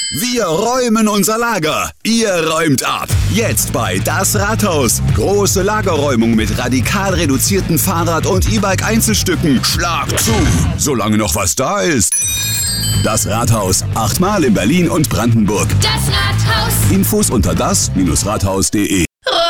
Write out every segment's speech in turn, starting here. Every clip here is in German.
Wir räumen unser Lager. Ihr räumt ab. Jetzt bei Das Rathaus. Große Lagerräumung mit radikal reduzierten Fahrrad- und E-Bike-Einzelstücken. Schlag zu, solange noch was da ist. Das Rathaus. 8-mal in Berlin und Brandenburg. Das Rathaus. Infos unter das-rathaus.de.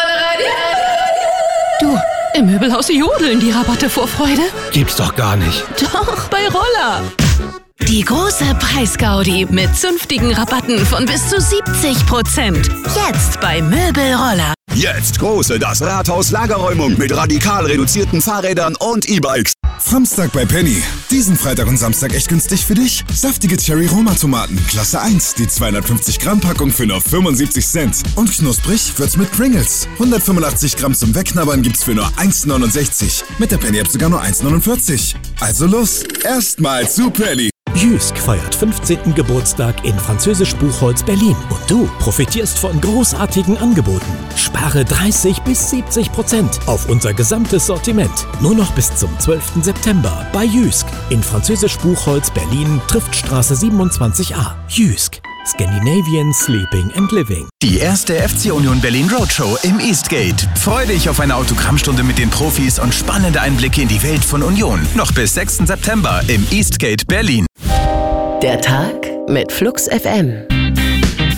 Du, im Möbelhaus jodeln die Rabatte vor Freude. Gibt's doch gar nicht. Doch, bei Roller. Die große Preisgaudi mit zünftigen Rabatten von bis zu 70%. Jetzt bei Möbelroller. Jetzt große Das Rathaus Lagerräumung mit radikal reduzierten Fahrrädern und E-Bikes. Samstag bei Penny. Diesen Freitag und Samstag echt günstig für dich. Saftige Cherry-Roma-Tomaten, Klasse 1, die 250 Gramm Packung für nur 75 Cent. Und knusprig wird's mit Pringles. 185 Gramm zum Wegknabbern gibt's für nur 1,69. Mit der Penny-App sogar nur 1,49. Also los, erstmal zu Penny. Jysk feiert 15. Geburtstag in Französisch Buchholz Berlin. Und du profitierst von großartigen Angeboten. Spare 30-70% auf unser gesamtes Sortiment. Nur noch bis zum 12. September bei Jysk in Französisch Buchholz Berlin, Triftstraße 27a. Jysk. Scandinavian Sleeping and Living. Die erste FC Union Berlin Roadshow im Eastgate. Freu dich auf eine Autogrammstunde mit den Profis und spannende Einblicke in die Welt von Union. Noch bis 6. September im Eastgate Berlin. Der Tag mit Flux FM.